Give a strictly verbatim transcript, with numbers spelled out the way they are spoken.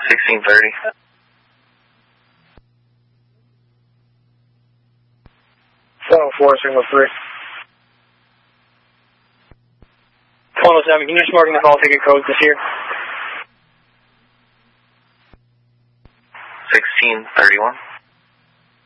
sixteen thirty. seven four, signal three. one oh seven, can you just mark in the call ticket code this year? sixteen thirty-one.